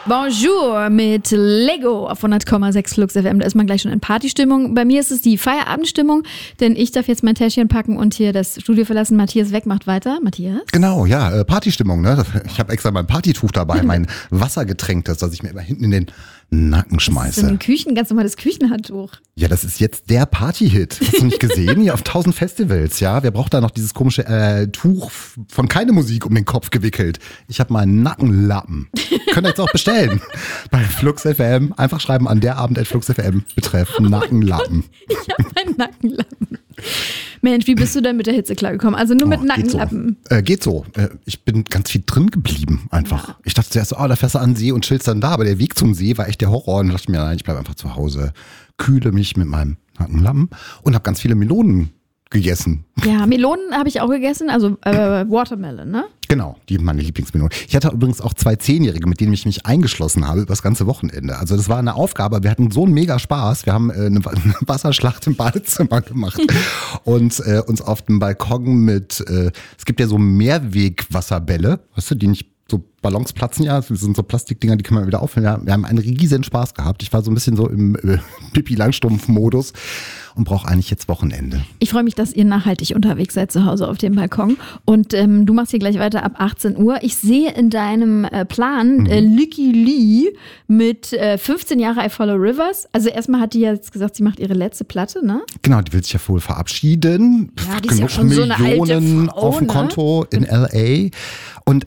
Bonjour mit Lego auf 100,6 Flux FM. Da ist man gleich schon in Partystimmung. Bei mir ist es die Feierabendstimmung, denn ich darf jetzt mein Täschchen packen und hier das Studio verlassen. Matthias Weg macht weiter. Matthias? Genau, ja, Partystimmung. Ne? Ich habe extra mein Partytuch dabei, mein wassergetränktes, das ich mir immer hinten in den Nacken schmeiße. Das ist ein ganz normales Küchenhandtuch. Ja, das ist jetzt der Partyhit. Hast du nicht gesehen? Hier auf 1000 Festivals, ja. Wer braucht da noch dieses komische Tuch von keine Musik um den Kopf gewickelt? Ich habe meinen Nackenlappen. Könnt ihr jetzt auch bestellen. Bei Flux FM. Einfach schreiben an derabend@flux.fm betreff Nackenlappen. Ich habe meinen Nackenlappen. Mensch, wie bist du denn mit der Hitze klargekommen? Also nur mit Nackenlappen? Geht so. Ich bin ganz viel drin geblieben einfach. Ja. Ich dachte zuerst so, da fährst du an den See und chillst dann da. Aber der Weg zum See war echt der Horror. Und dachte mir, nein, ich bleibe einfach zu Hause. Kühle mich mit meinem Nackenlappen und habe ganz viele Melonen gegessen. Ja, Melonen habe ich auch gegessen, also Watermelon, ne? Genau, die meine Lieblingsmelone. Ich hatte übrigens auch 2 10-Jährige, mit denen ich mich eingeschlossen habe über das ganze Wochenende. Also das war eine Aufgabe, wir hatten so einen mega Spaß. Wir haben eine Wasserschlacht im Badezimmer gemacht und uns auf dem Balkon mit, es gibt ja so Mehrwegwasserbälle, weißt du, die nicht so Ballons platzen ja, das sind so Plastikdinger, die können wir wieder auffüllen. Wir haben einen riesen Spaß gehabt. Ich war so ein bisschen so im Pipi-Langstrumpf-Modus und brauche eigentlich jetzt Wochenende. Ich freue mich, dass ihr nachhaltig unterwegs seid zu Hause auf dem Balkon. Und du machst hier gleich weiter ab 18 Uhr. Ich sehe in deinem Plan Lykke Li mit 15 Jahre I Follow Rivers. Also erstmal hat die ja jetzt gesagt, sie macht ihre letzte Platte, ne? Genau, die will sich ja wohl verabschieden. Ja, die ist ja schon so eine alte Frau, auf dem Konto in L.A. Und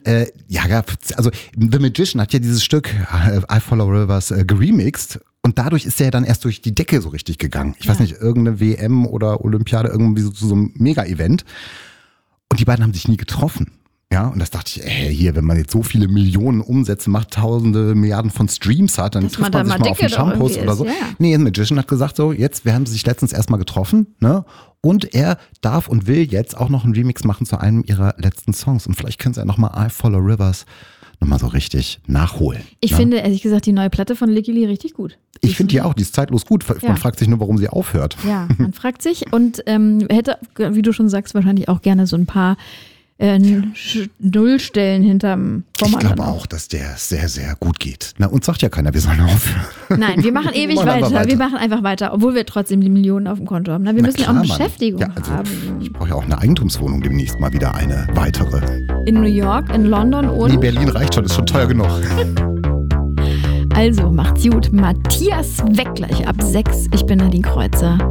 also The Magician hat ja dieses Stück I Follow Rivers geremixed und dadurch ist er dann erst durch die Decke so richtig gegangen. Ich weiß nicht, irgendeine WM oder Olympiade, irgendwie so zu so einem Mega-Event. Und die beiden haben sich nie getroffen. Ja, und das dachte ich, hier, wenn man jetzt so viele Millionen Umsätze macht, tausende Milliarden von Streams hat, dann trifft man sich mal auf den Shampoos oder so. Ja. Nee, The Magician hat gesagt so, wir haben sich letztens erstmal getroffen, ne? Und er darf und will jetzt auch noch einen Remix machen zu einem ihrer letzten Songs. Und vielleicht können sie ja nochmal I Follow Rivers nochmal so richtig nachholen. Ich finde, ehrlich gesagt, die neue Platte von Lykke Li richtig gut. Ich finde die auch, die ist zeitlos gut. Man fragt sich nur, warum sie aufhört. Ja, man fragt sich und hätte, wie du schon sagst, wahrscheinlich auch gerne so ein paar Nullstellen hinterm Vormann. Ich glaube auch, dass der sehr, sehr gut geht. Na, uns sagt ja keiner, wir sollen aufhören. Nein, wir machen ewig weiter. Wir machen einfach weiter, obwohl wir trotzdem die Millionen auf dem Konto haben. Wir müssen ja auch eine Beschäftigung haben. Ich brauche ja auch eine Eigentumswohnung demnächst mal wieder, eine weitere. In New York, in London und? Nee, Berlin reicht schon, ist schon teuer genug. Also, macht's gut. Matthias Weg gleich ab 6. Ich bin Nadine Kreuzer.